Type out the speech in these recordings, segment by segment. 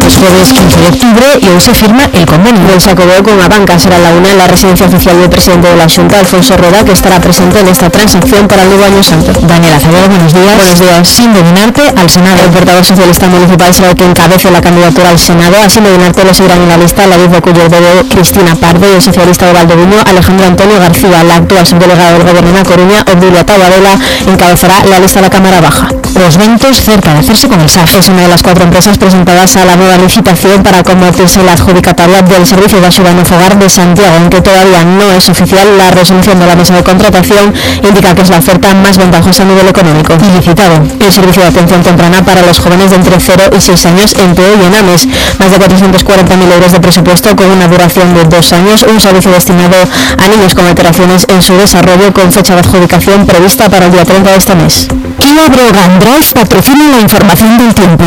Es jueves 15 de octubre y hoy se firma el convenio. Hoy se acordó con a banca, será la una en la residencia oficial del presidente de la Xunta, Alfonso Rueda, que estará presente en esta transacción para el nuevo año santo. Daniela Acevedo, buenos días. Buenos días. Sin Medinarte al Senado. El portavoz socialista municipal será el que encabece la candidatura al Senado. A Sin Medinarte le seguirán en la lista la de Cuyo Bebo, Cristina Pardo, y el socialista de Valdeviño, Alejandro Antonio García. La actual subdelegada del Gobierno en A Coruña, Obdulia Tabadela, encabezará la lista de la Cámara Baja. Los ventos cerca de hacerse con el SAF. Es una de las 4 empresas presentadas a la nueva licitación para convertirse en la adjudicataria del servicio de ayuda en hogar de Santiago, aunque todavía no es oficial. La resolución de la mesa de contratación indica que es la oferta más ventajosa a nivel económico. Y licitado el servicio de atención temprana para los jóvenes de entre 0 y 6 años en Teo y en Ames. Más de 440.000 euros de presupuesto con una duración de 2 años. Un servicio destinado a niños con alteraciones en su desarrollo, con fecha de adjudicación prevista para el día 30 de este mes. Kia Brogan Drive patrocina la información del tiempo.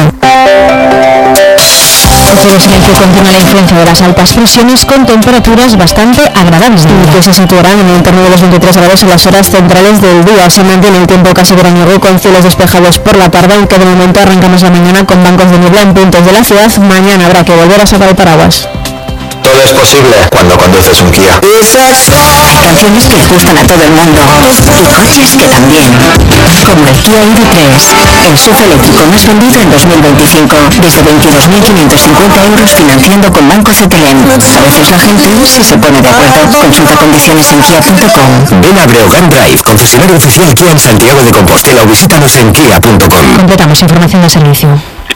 El silencio continúa la influencia de las altas presiones con temperaturas bastante agradables, que se situarán en el entorno de los 23 grados en las horas centrales del día. Se mantiene el tiempo casi veraniego con cielos despejados por la tarde, aunque de momento arrancamos la mañana con bancos de niebla en puntos de la ciudad. Mañana habrá que volver a sacar el paraguas. Todo es posible cuando conduces un Kia. Hay canciones que les gustan a todo el mundo y coches que también, como el Kia EV3, el SUV eléctrico más vendido en 2025, desde 22.550 euros financiando con Banco CTLM. A veces la gente sí se pone de acuerdo. Consulta condiciones en kia.com. Ven a Breogán Drive, concesionario oficial Kia en Santiago de Compostela, o visítanos en kia.com. Completamos información de servicio.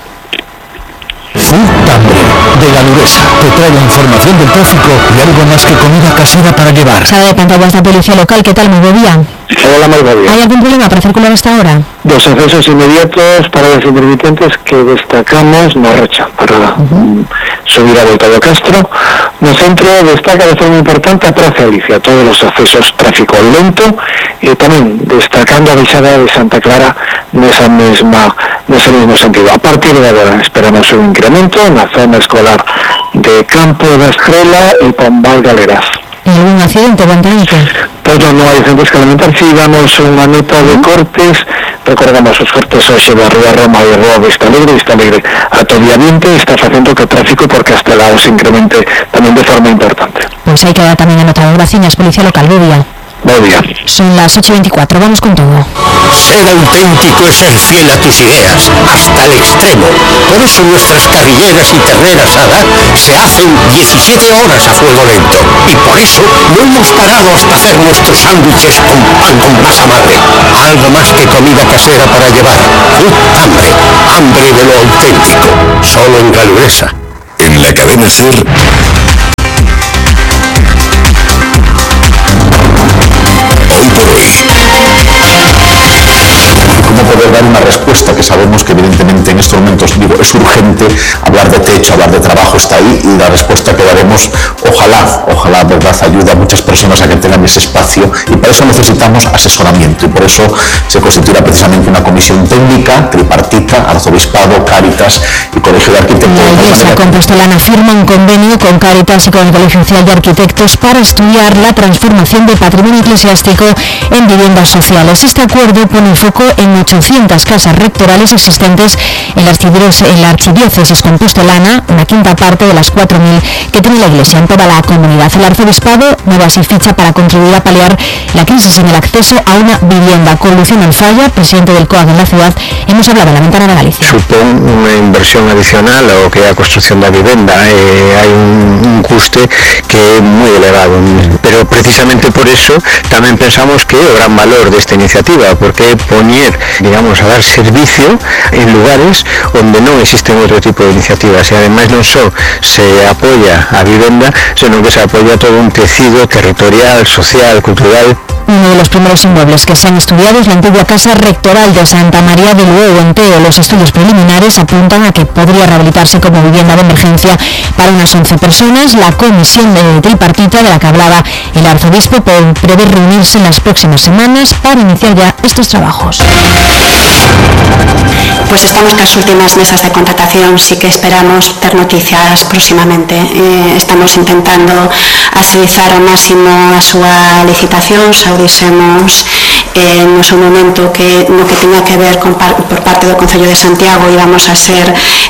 Tambre, de Galuresa, te trae la información del tráfico y algo más que comida casera para llevar. Sala de pantallas de policía local, ¿qué tal? Muy buen día. Hola, muy buen día. ¿Hay algún problema para circular hasta ahora? Dos accesos inmediatos para los intermitentes que destacamos Norrecha, para subir a Volta do Castro. No centro destaca de forma importante a Praza Alicia, todos los accesos tráfico lento, y también destacando a Baixada de Santa Clara nese mesmo sentido. A partir de agora esperamos un incremento na zona escolar de Campo da Estrela e Pombal Galeras. ¿Y algún accidente, Guantanito? Pues no hai accidentes que lamentar. Si damos unha nota de cortes, recordamos os cortes hoxe da Rúa Roma e Rúa Vista Alegre atobiamente está facendo que o tráfico por Castelao se incremente tamén de forma importante. Pues hay que dar también anotado. Gracias, policía local. Buen día. Buen día. Son las 8:24, vamos con todo. Ser auténtico es ser fiel a tus ideas, hasta el extremo. Por eso nuestras carrilleras y ternera asada se hacen 17 horas a fuego lento. Y por eso no hemos parado hasta hacer nuestros sándwiches con pan con masa madre. Algo más que comida casera para llevar. Hambre, hambre de lo auténtico. Solo en Galuresa. En la cadena SER. Hoy por hoy. ¿Cómo poder dar una respuesta que sabemos que evidentemente en estos momentos es urgente? Hablar de techo, hablar de trabajo está ahí, y la respuesta que daremos, ojalá, verdad, ayuda a muchas personas a que tengan ese espacio, y para eso necesitamos asesoramiento, y por eso se constituirá precisamente una comisión técnica tripartita, Arzobispado, Cáritas y Colegio de Arquitectos. La Iglesia Compostolana firma un convenio con Cáritas y con el Colegio Oficial de Arquitectos para estudiar la transformación del patrimonio eclesiástico en viviendas sociales. Este acuerdo pone foco en 800 casas rectorales existentes en la archidiócesis compostolana, una quinta parte de las 4.000 que tiene la Iglesia en toda la comunidad. El Arzobispado mueve así ficha para contribuir a paliar la crisis en el acceso a una vivienda. Con Luciano Alfaya, presidente del COAG en la ciudad, hemos hablado en la Ventana de Galicia. Supón unha inversión adicional ao que é a construcción da vivenda. Hai un custe que é moi elevado, pero precisamente por eso tamén pensamos que é o gran valor desta iniciativa, porque é poñer, digamos, a dar servicio en lugares onde non existen outro tipo de iniciativas, e ademais non só se apoia a vivenda, senón que se apoia todo un tecido territorial, social, cultural. Uno de los primeros inmuebles que se han estudiado es la antigua casa rectoral de Santa María de Luego en Teo. Los estudios preliminares apuntan a que podría rehabilitarse como vivienda de emergencia para unas 11 personas. La comisión de tripartita de la que hablaba el arzobispo prevé reunirse en las próximas semanas para iniciar ya estos trabajos. Pues estamos nas últimas mesas de contratación, sí que esperamos ter noticias próximamente. Estamos intentando agilizar ao máximo a súa licitación. dixemos no seu momento que no que tiña que ver por parte do Concello de Santiago íbamos a ser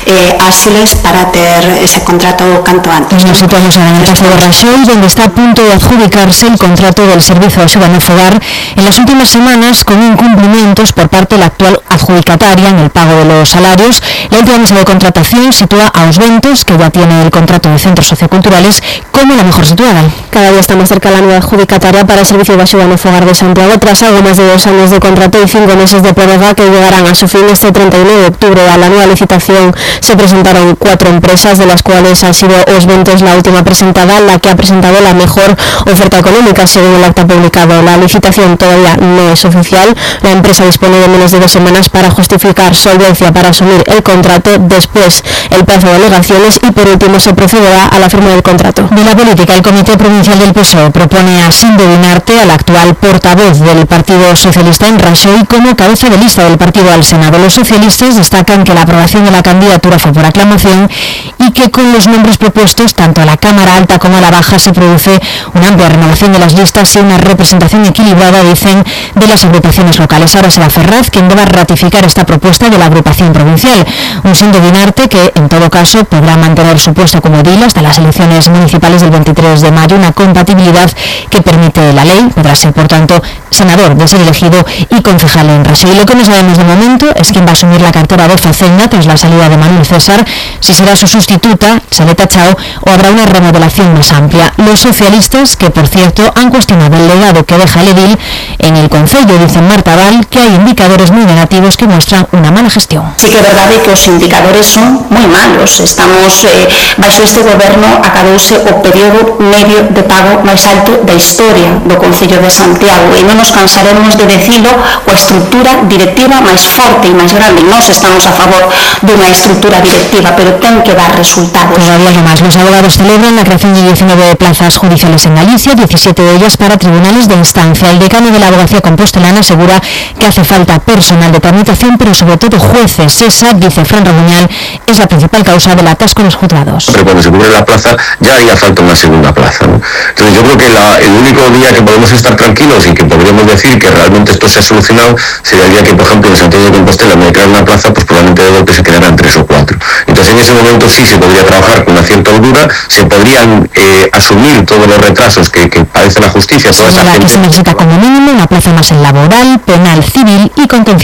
áxiles para ter ese contrato canto antes. Nos situamos en el caso de Raxoi, donde está a punto de adjudicarse el contrato del Servicio de Axuda no Fogar en las últimas semanas con incumplimientos por parte de la actual adjudicataria en el pago de los salarios. La última mesa de contratación sitúa a Os Ventos, que ya tiene el contrato de centros socioculturales, como la mejor situada. Cada día está más cerca la nueva adjudicataria para el Servicio de Axuda no Fogar de Santiago, tras algo más de 2 años de contrato y 5 meses de prórroga que llegarán a su fin este 31 de octubre. A la nueva licitación se presentaron 4 empresas, de las cuales ha sido Os Ventos la última presentada, la que ha presentado la mejor oferta económica según el acta publicado. La licitación todavía no es oficial. La empresa dispone de menos de 2 semanas para justificar solvencia para asumir el contrato, después el plazo de alegaciones y por último se procederá a la firma del contrato. De la política, el Comité Provincial del PSOE propone a Sinde Dinarte, al actual portavoz del Partido Socialista en Raxoi, como cabeza de lista del partido al Senado. Los socialistas destacan que la aprobación de la candidatura fue por aclamación y que con los nombres propuestos tanto a la Cámara Alta como a la Baja se produce una amplia renovación de las listas y una representación equilibrada, dicen, de las agrupaciones locales. Ahora será Ferraz quien deba ratificar esta propuesta de la agrupación provincial. Un Sinde Dinarte que, en todo caso, podrá mantener su puesto como edil hasta las elecciones municipales del 23 de mayo, una compatibilidad que permite la ley. Podrá ser, por tanto, senador de ser elegido y concejal en Raxoi. Lo que no sabemos de momento es quién va a asumir la cartera de Facenda tras la salida de Manuel César, si será su sustituta, Saleta Chao, o habrá una remodelación más amplia. Los socialistas, que por cierto han cuestionado el legado que deja el edil en el Concello, dicen Marta Val que hay indicadores muy negativos que muestran una mala gestión. Sí que é verdade que os indicadores son moi malos. Estamos, baixo este goberno, acabouse o período medio de pago máis alto da historia do Concello de Santiago e non nos cansaremos de decilo coa estrutura directiva máis forte e máis grande. Nós estamos a favor dunha estrutura directiva, pero ten que dar resultados. Todavía no más. Los abogados celebran la creación de 19 plazas judiciales en Galicia, 17 de ellas para tribunales de instancia. El decano de la abogacía compostelana asegura que hace falta personal de tramitación, pero sobre todo jueces. Esa, dice Fran Ramuñal, es la principal causa del atasco en los juzgados. Pero cuando se cubre la plaza ya haría falta una segunda plaza, ¿no? Entonces yo creo que el único día que podemos estar tranquilos y que podríamos decir que realmente esto se ha solucionado sería el día que, por ejemplo, en Santiago de Compostela me declaran una plaza, pues probablemente de golpe se quedaran 3 o 4. Entonces en ese momento sí se podría trabajar con una cierta holgura, se podrían asumir todos los retrasos que padece la justicia. Toda esa gente. Que se necesita como mínimo una plaza más en laboral, penal, civil y contencioso.